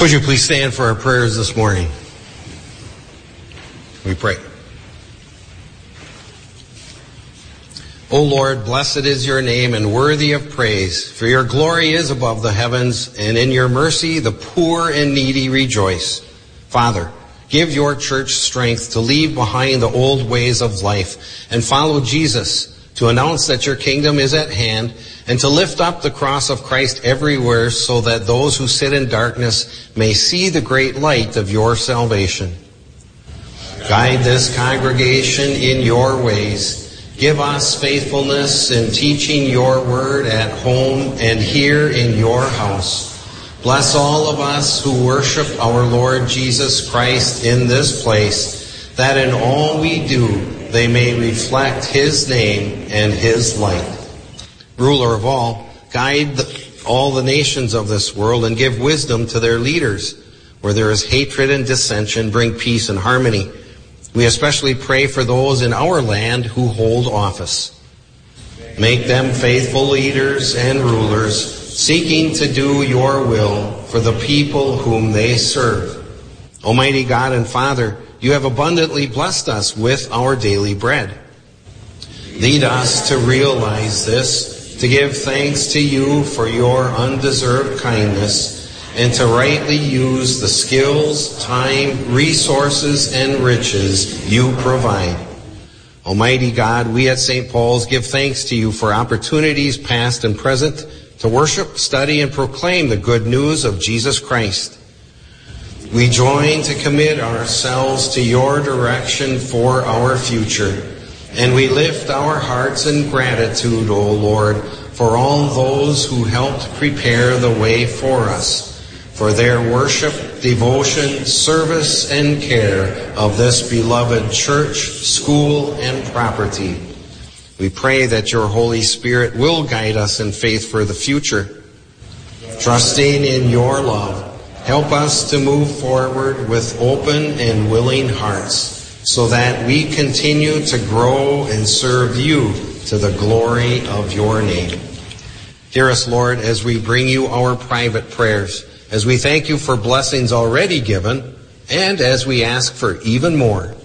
Would you please stand for our prayers this morning? We pray. O Lord, blessed is your name and worthy of praise, for your glory is above the heavens, and in your mercy the poor and needy rejoice. Father, give your church strength to leave behind the old ways of life and follow Jesus, to announce that your kingdom is at hand, and to lift up the cross of Christ everywhere so that those who sit in darkness may see the great light of your salvation. Guide this congregation in your ways. Give us faithfulness in teaching your word at home and here in your house. Bless all of us who worship our Lord Jesus Christ in this place, that in all we do they may reflect his name and his light. Ruler of all, guide all the nations of this world and give wisdom to their leaders. Where there is hatred and dissension, bring peace and harmony. We especially pray for those in our land who hold office. Make them faithful leaders and rulers, seeking to do your will for the people whom they serve. Almighty God and Father, you have abundantly blessed us with our daily bread. Lead us to realize this, to give thanks to you for your undeserved kindness, and to rightly use the skills, time, resources, and riches you provide. Almighty God, we at St. Paul's give thanks to you for opportunities past and present to worship, study, and proclaim the good news of Jesus Christ. We join to commit ourselves to your direction for our future, and we lift our hearts in gratitude, O Lord, for all those who helped prepare the way for us, for their worship, devotion, service, and care of this beloved church, school, and property. We pray that your Holy Spirit will guide us in faith for the future. Trusting in your love, help us to move forward with open and willing hearts, so that we continue to grow and serve you to the glory of your name. Hear us, Lord, as we bring you our private prayers, as we thank you for blessings already given, and as we ask for even more.